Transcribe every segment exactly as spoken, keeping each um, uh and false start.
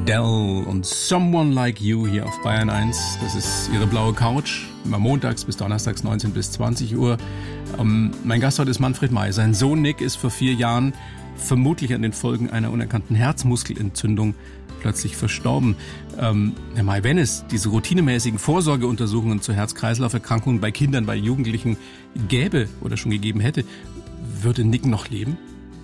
Adele und Someone Like You hier auf Bayern eins. Das ist Ihre blaue Couch, immer montags bis donnerstags neunzehn bis zwanzig Uhr. Ähm, mein Gast heute ist Manfred May. Sein Sohn Nick ist vor vier Jahren vermutlich an den Folgen einer unerkannten Herzmuskelentzündung plötzlich verstorben. Ähm, Herr May, wenn es diese routinemäßigen Vorsorgeuntersuchungen zur Herz-Kreislauf-Erkrankungen bei Kindern, bei Jugendlichen gäbe oder schon gegeben hätte, würde Nick noch leben?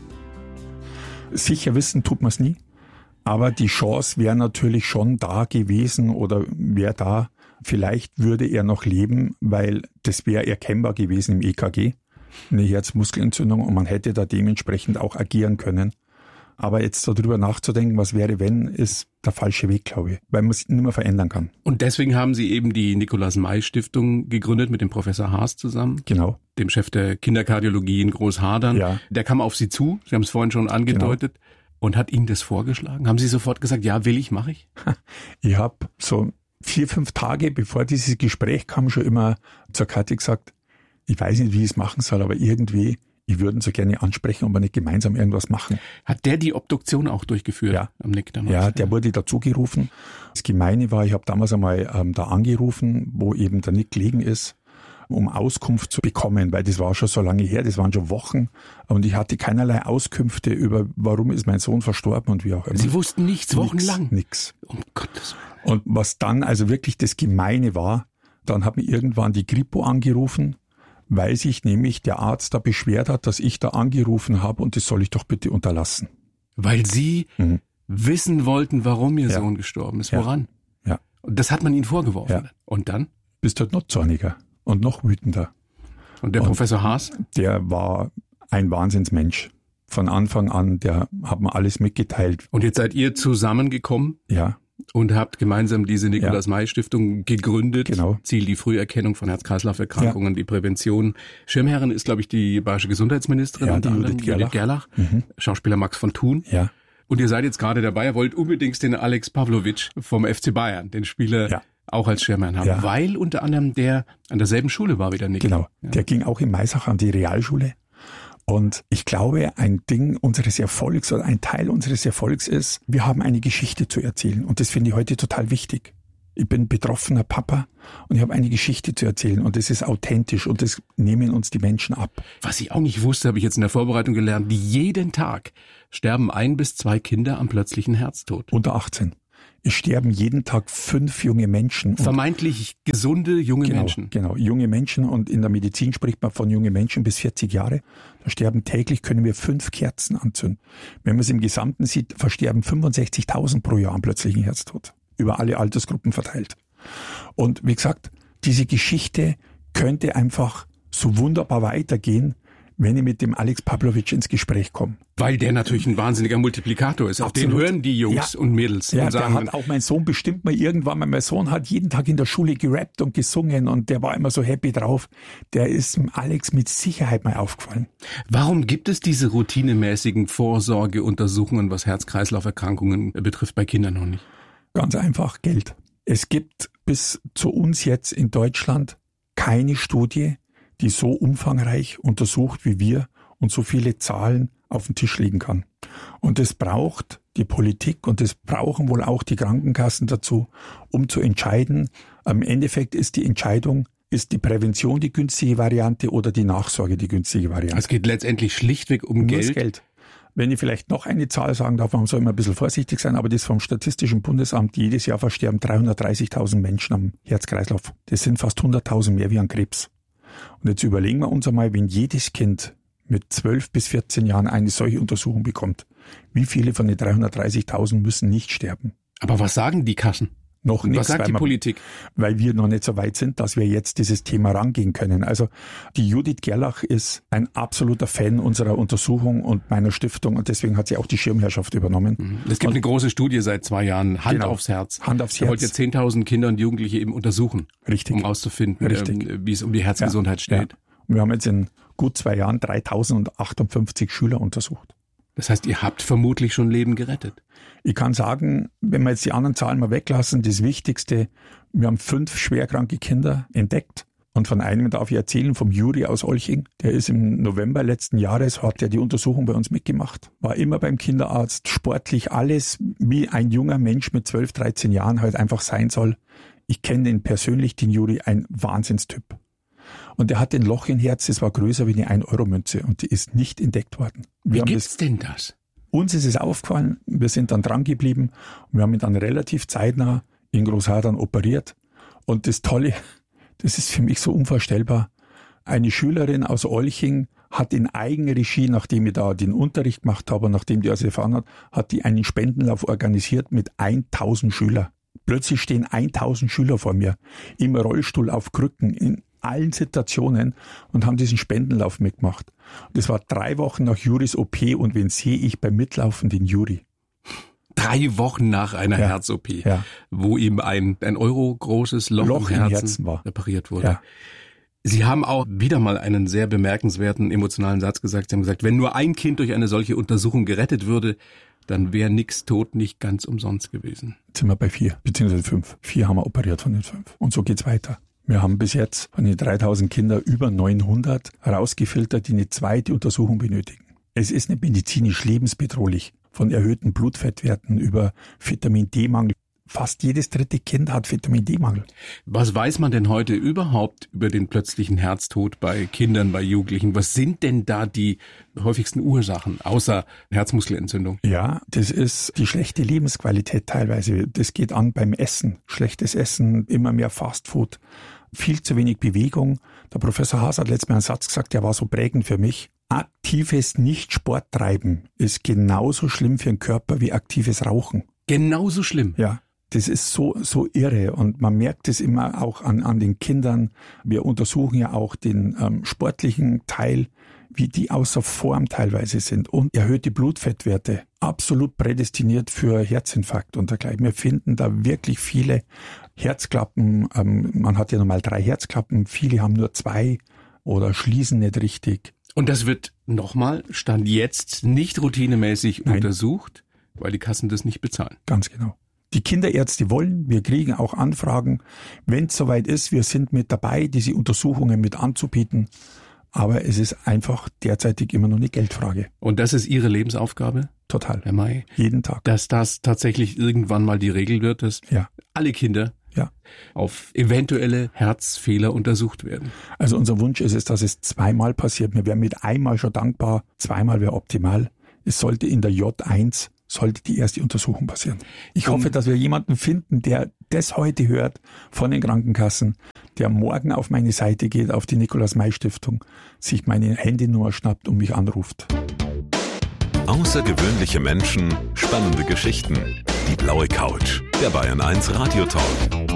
Sicher wissen tut man es nie. Aber die Chance wäre natürlich schon da gewesen oder wäre da. Vielleicht würde er noch leben, weil das wäre erkennbar gewesen im E K G. Eine Herzmuskelentzündung und man hätte da dementsprechend auch agieren können. Aber jetzt darüber nachzudenken, was wäre, wenn, ist der falsche Weg, glaube ich, weil man es nicht mehr verändern kann. Und deswegen haben Sie eben die Nikolaus-May-Stiftung gegründet mit dem Professor Haas zusammen. Genau. Dem Chef der Kinderkardiologie in Großhadern. Ja. Der kam auf Sie zu, Sie haben es vorhin schon angedeutet. Genau. Und hat Ihnen das vorgeschlagen? Haben Sie sofort gesagt, ja, will ich, mache ich? Ich habe so vier, fünf Tage, bevor dieses Gespräch kam, schon immer zur Kathi gesagt, ich weiß nicht, wie ich es machen soll, aber irgendwie, ich würde ihn so gerne ansprechen, ob wir nicht gemeinsam irgendwas machen. Hat der die Obduktion auch durchgeführt? Ja, am Nick damals? Ja, der wurde dazu gerufen. Das Gemeine war, ich habe damals einmal ähm, da angerufen, wo eben der Nick gelegen ist, um Auskunft zu bekommen, weil das war schon so lange her, das waren schon Wochen und ich hatte keinerlei Auskünfte über, warum ist mein Sohn verstorben und wie auch immer. Sie wussten nichts, wochenlang? Nix. Um Gottes Willen. Und was dann also wirklich das Gemeine war, dann hat mir irgendwann die Kripo angerufen, weil sich nämlich der Arzt da beschwert hat, dass ich da angerufen habe und das soll ich doch bitte unterlassen. Weil Sie mhm. wissen wollten, warum Ihr ja. Sohn gestorben ist, woran? Ja. ja. Und das hat man Ihnen vorgeworfen. Ja. Und dann? Bist halt noch zorniger. Und noch wütender. Und der und Professor Haas? Der war ein Wahnsinnsmensch. Von Anfang an, der hat mir alles mitgeteilt. Und jetzt seid ihr zusammengekommen? Ja. Und habt gemeinsam diese Nikolaus-May-Stiftung gegründet. Genau. Ziel die Früherkennung von Herz-Kreislauf-Erkrankungen, ja. die Prävention. Schirmherrin ist, glaube ich, die bayerische Gesundheitsministerin. Ja, die Judith Gerlach. Judith Gerlach. Mhm. Schauspieler Max von Thun. Ja. Und ihr seid jetzt gerade dabei, ihr wollt unbedingt den Alex Pavlovic vom F C Bayern, den Spieler, ja. auch als Schirmherrn haben, ja. weil unter anderem der an derselben Schule war wie der Nick. Genau, ja. der ging auch in Maisach an die Realschule. Und ich glaube, ein Ding unseres Erfolgs oder ein Teil unseres Erfolgs ist, wir haben eine Geschichte zu erzählen. Und das finde ich heute total wichtig. Ich bin betroffener Papa und ich habe eine Geschichte zu erzählen und das ist authentisch und das nehmen uns die Menschen ab. Was ich auch nicht wusste, habe ich jetzt in der Vorbereitung gelernt, jeden Tag sterben ein bis zwei Kinder am plötzlichen Herztod. Unter achtzehn. Es sterben jeden Tag fünf junge Menschen. Vermeintlich gesunde junge genau, Menschen. Genau, junge Menschen und in der Medizin spricht man von jungen Menschen bis vierzig Jahre. Da sterben täglich, können wir fünf Kerzen anzünden. Wenn man es im Gesamten sieht, versterben fünfundsechzigtausend pro Jahr am plötzlichen Herztod. Über alle Altersgruppen verteilt. Und wie gesagt, diese Geschichte könnte einfach so wunderbar weitergehen, wenn ich mit dem Alex Pavlovic ins Gespräch komme. Weil der natürlich ein wahnsinniger Multiplikator ist. Auf den hören die Jungs ja. und Mädels. Ja, und sagen, der hat auch mein Sohn bestimmt mal irgendwann mal, mein Sohn hat jeden Tag in der Schule gerappt und gesungen und der war immer so happy drauf. Der ist dem Alex mit Sicherheit mal aufgefallen. Warum gibt es diese routinemäßigen Vorsorgeuntersuchungen, was Herz-Kreislauf-Erkrankungen betrifft, bei Kindern noch nicht? Ganz einfach Geld. Es gibt bis zu uns jetzt in Deutschland keine Studie, die so umfangreich untersucht wie wir und so viele Zahlen auf den Tisch legen kann. Und das braucht die Politik und das brauchen wohl auch die Krankenkassen dazu, um zu entscheiden. Im Endeffekt ist die Entscheidung, ist die Prävention die günstige Variante oder die Nachsorge die günstige Variante. Es geht letztendlich schlichtweg um Nur Geld. Das Geld. Wenn ich vielleicht noch eine Zahl sagen darf, man soll immer ein bisschen vorsichtig sein, aber das vom Statistischen Bundesamt, jedes Jahr versterben dreihundertdreißigtausend Menschen am Herz-Kreislauf. Das sind fast hunderttausend mehr wie an Krebs. Und jetzt überlegen wir uns einmal, wenn jedes Kind mit zwölf bis vierzehn Jahren eine solche Untersuchung bekommt, wie viele von den dreihundertdreißigtausend müssen nicht sterben? Aber was sagen die Kassen? Noch nichts. Was sagt die wir, Politik? Weil wir noch nicht so weit sind, dass wir jetzt dieses Thema rangehen können. Also die Judith Gerlach ist ein absoluter Fan unserer Untersuchung und meiner Stiftung und deswegen hat sie auch die Schirmherrschaft übernommen. Es gibt und, eine große Studie seit zwei Jahren, Hand genau, aufs Herz. Hand aufs da Herz. wollt ihr zehntausend Kinder und Jugendliche eben untersuchen, Richtig. um rauszufinden, ähm, wie es um die Herzgesundheit ja, steht. Ja. Und wir haben jetzt in gut zwei Jahren dreitausendachtzig Schüler untersucht. Das heißt, ihr habt vermutlich schon Leben gerettet. Ich kann sagen, wenn wir jetzt die anderen Zahlen mal weglassen, das Wichtigste, wir haben fünf schwerkranke Kinder entdeckt Und von einem darf ich erzählen, vom Juri aus Olching. Der ist im November letzten Jahres, hat er die Untersuchung bei uns mitgemacht. War immer beim Kinderarzt, sportlich, alles, wie ein junger Mensch mit zwölf, dreizehn Jahren halt einfach sein soll. Ich kenne den persönlich, den Juri, ein Wahnsinnstyp. Und der hat ein Loch im Herz, das war größer wie eine ein Euro Münze und die ist nicht entdeckt worden. Wir wie gibt's das, denn das? Uns ist es aufgefallen, wir sind dann dran geblieben und wir haben ihn dann relativ zeitnah in Großhadern operiert. Und das Tolle, das ist für mich so unvorstellbar. Eine Schülerin aus Olching hat in Eigenregie, nachdem ich da den Unterricht gemacht habe und nachdem die alles erfahren hat, hat die einen Spendenlauf organisiert mit tausend Schülern. Plötzlich stehen tausend Schüler vor mir, im Rollstuhl, auf Krücken, in allen Situationen und haben diesen Spendenlauf mitgemacht. Das war drei Wochen nach Juris O P und wen sehe ich beim Mitlaufen? Den Juri. Drei Wochen nach einer ja, Herz-O P, ja. wo ihm ein, ein Euro großes Loch, Loch im Herzen, Herzen war. repariert wurde. Ja. Sie haben auch wieder mal einen sehr bemerkenswerten emotionalen Satz gesagt. Sie haben gesagt, wenn nur ein Kind durch eine solche Untersuchung gerettet würde, dann wäre nix tot nicht ganz umsonst gewesen. Jetzt sind wir bei vier, beziehungsweise fünf. Vier haben wir operiert von den fünf. Und so geht's weiter. Wir haben bis jetzt von den dreitausend Kindern über neunhundert rausgefiltert, die eine zweite Untersuchung benötigen. Es ist nicht medizinisch lebensbedrohlich. Von erhöhten Blutfettwerten über Vitamin-D-Mangel. Fast jedes dritte Kind hat Vitamin-D-Mangel. Was weiß man denn heute überhaupt über den plötzlichen Herztod bei Kindern, bei Jugendlichen? Was sind denn da die häufigsten Ursachen, außer Herzmuskelentzündung? Ja, das ist die schlechte Lebensqualität teilweise. Das geht an beim Essen. Schlechtes Essen, immer mehr Fastfood, viel zu wenig Bewegung. Der Professor Haas hat letztes Mal einen Satz gesagt, der war so prägend für mich. Aktives Nicht-Sport-Treiben ist genauso schlimm für den Körper wie aktives Rauchen. Genauso schlimm? Ja. Das ist so, so irre und man merkt es immer auch an, an den Kindern. Wir untersuchen ja auch den ähm, sportlichen Teil, wie die außer Form teilweise sind und erhöhte Blutfettwerte. Absolut prädestiniert für Herzinfarkt und dergleichen. Wir finden da wirklich viele Herzklappen. Ähm, man hat ja normal drei Herzklappen, viele haben nur zwei oder schließen nicht richtig. Und das wird nochmal, Stand jetzt, nicht routinemäßig Nein. untersucht, weil die Kassen das nicht bezahlen. Ganz genau. Die Kinderärzte wollen, wir kriegen auch Anfragen, wenn es soweit ist, wir sind mit dabei, diese Untersuchungen mit anzubieten. Aber es ist einfach derzeitig immer noch eine Geldfrage. Und das ist Ihre Lebensaufgabe? Total. Herr May? Jeden Tag. Dass das tatsächlich irgendwann mal die Regel wird, dass ja. alle Kinder ja. auf eventuelle Herzfehler untersucht werden. Also unser Wunsch ist es, dass es zweimal passiert. Wir wären mit einmal schon dankbar, zweimal wäre optimal. Es sollte in der J eins sollte die erste Untersuchung passieren. Ich hoffe, dass wir jemanden finden, der das heute hört von den Krankenkassen, der morgen auf meine Seite geht, auf die Nikolaus-May-Stiftung, sich meine Handynummer schnappt und mich anruft. Außergewöhnliche Menschen, spannende Geschichten. Die blaue Couch, der Bayern eins Radio Talk.